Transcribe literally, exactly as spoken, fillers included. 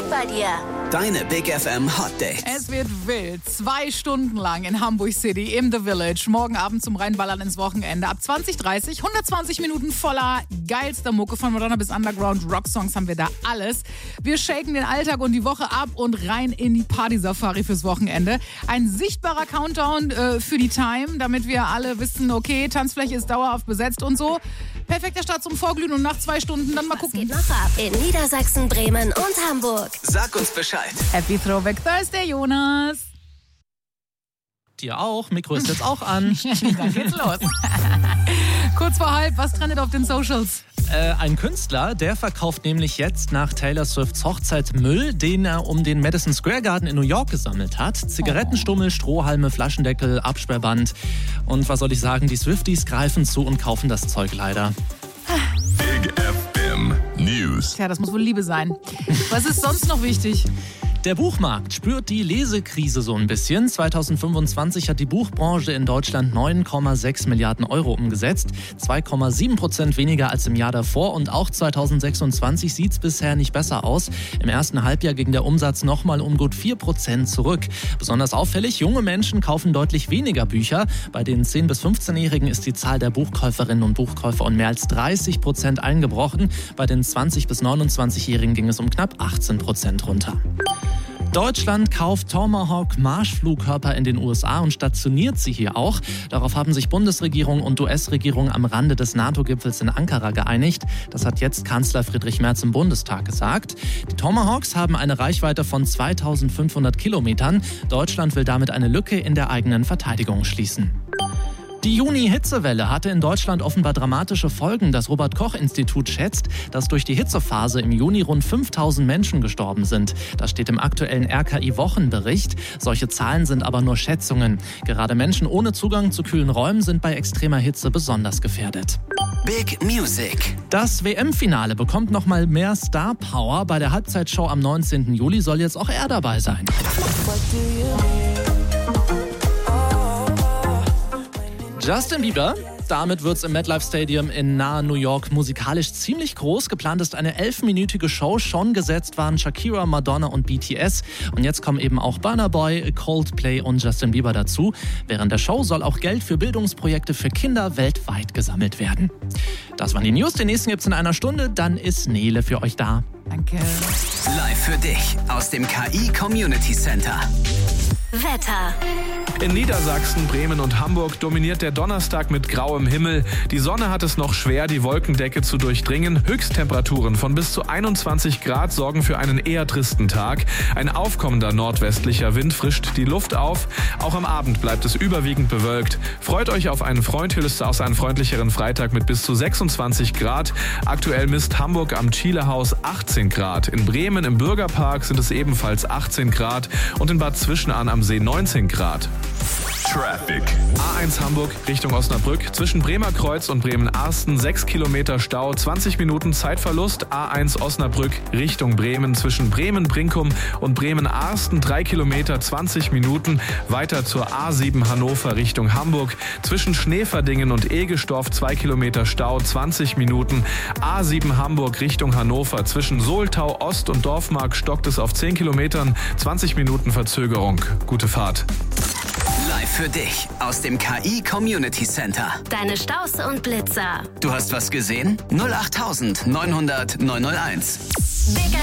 bei dir. Deine Big F M Hot Dates. Es wird wild. Zwei Stunden lang in Hamburg City im The Village. Morgen Abend zum Reinballern ins Wochenende. Ab zwanzig Uhr dreißig, hundertzwanzig Minuten voller geilster Mucke. Von Madonna bis Underground Rock-Songs haben wir da alles. Wir shaken den Alltag und die Woche ab und rein in die Party-Safari fürs Wochenende. Ein sichtbarer Countdown äh, für die Time, damit wir alle wissen, okay, Tanzfläche ist dauerhaft besetzt und so. Perfekter Start zum Vorglühen und nach zwei Stunden dann mal gucken. Was geht noch ab in Niedersachsen, Bremen und Hamburg? Sag uns Bescheid. Happy Throwback Thursday, Jonas. Dir auch. Mikro ist jetzt auch an. Dann geht's los. Kurz vor halb, was trendet auf den Socials? Äh, ein Künstler, der verkauft nämlich jetzt nach Taylor Swifts Hochzeit Müll, den er um den Madison Square Garden in New York gesammelt hat. Zigarettenstummel, Strohhalme, Flaschendeckel, Absperrband. Und was soll ich sagen, die Swifties greifen zu und kaufen das Zeug leider. Big F M News. Tja, das muss wohl Liebe sein. Was ist sonst noch wichtig? Der Buchmarkt spürt die Lesekrise so ein bisschen. zwanzig fünfundzwanzig hat die Buchbranche in Deutschland neun Komma sechs Milliarden Euro umgesetzt. zwei Komma sieben Prozent weniger als im Jahr davor. Und auch zwanzig sechsundzwanzig sieht es bisher nicht besser aus. Im ersten Halbjahr ging der Umsatz nochmal um gut vier Prozent zurück. Besonders auffällig, junge Menschen kaufen deutlich weniger Bücher. Bei den zehn- bis fünfzehnjährigen ist die Zahl der Buchkäuferinnen und Buchkäufer um mehr als dreißig Prozent eingebrochen. Bei den zwanzig- bis neunundzwanzigjährigen ging es um knapp achtzehn Prozent runter. Deutschland kauft Tomahawk-Marschflugkörper in den U S A und stationiert sie hier auch. Darauf haben sich Bundesregierung und U S-Regierung am Rande des NATO-Gipfels in Ankara geeinigt. Das hat jetzt Kanzler Friedrich Merz im Bundestag gesagt. Die Tomahawks haben eine Reichweite von zweitausendfünfhundert Kilometern. Deutschland will damit eine Lücke in der eigenen Verteidigung schließen. Die Juni-Hitzewelle hatte in Deutschland offenbar dramatische Folgen. Das Robert-Koch-Institut schätzt, dass durch die Hitzephase im Juni rund fünftausend Menschen gestorben sind. Das steht im aktuellen R K I-Wochenbericht. Solche Zahlen sind aber nur Schätzungen. Gerade Menschen ohne Zugang zu kühlen Räumen sind bei extremer Hitze besonders gefährdet. Big Music. Das W M-Finale bekommt noch mal mehr Star-Power. Bei der Halbzeitshow am neunzehnten Juli soll jetzt auch er dabei sein. Justin Bieber, damit wird's im MetLife Stadium in nahe New York musikalisch ziemlich groß. Geplant ist eine elfminütige Show. Schon gesetzt waren Shakira, Madonna und B T S. Und jetzt kommen eben auch Burna Boy, Coldplay und Justin Bieber dazu. Während der Show soll auch Geld für Bildungsprojekte für Kinder weltweit gesammelt werden. Das waren die News. Den nächsten gibt's in einer Stunde. Dann ist Nele für euch da. Danke. Live für dich aus dem K I Community Center. Wetter. In Niedersachsen, Bremen und Hamburg dominiert der Donnerstag mit grauem Himmel. Die Sonne hat es noch schwer, die Wolkendecke zu durchdringen. Höchsttemperaturen von bis zu einundzwanzig Grad sorgen für einen eher tristen Tag. Ein aufkommender nordwestlicher Wind frischt die Luft auf. Auch am Abend bleibt es überwiegend bewölkt. Freut euch auf einen freundlicheren, aus einen freundlicheren Freitag mit bis zu sechsundzwanzig Grad. Aktuell misst Hamburg am Chilehaus achtzehn Grad. In Bremen im Bürgerpark sind es ebenfalls achtzehn Grad und in Bad Zwischenahn am See neunzehn Grad. Traffic. A eins Hamburg Richtung Osnabrück. Zwischen Bremerkreuz und Bremen-Arsten sechs Kilometer Stau, zwanzig Minuten Zeitverlust. A eins Osnabrück Richtung Bremen. Zwischen Bremen-Brinkum und Bremen-Arsten drei Kilometer, zwanzig Minuten. Weiter zur A sieben Hannover Richtung Hamburg. Zwischen Schneeverdingen und Egestorf zwei Kilometer Stau, zwanzig Minuten. A sieben Hamburg Richtung Hannover. Zwischen Soltau Ost und Dorfmark stockt es auf zehn Kilometern, zwanzig Minuten Verzögerung. Gute Fahrt. Live für dich aus dem K I Community Center. Deine Staus und Blitzer. Du hast was gesehen? null acht neunhundert neunhunderteins. Big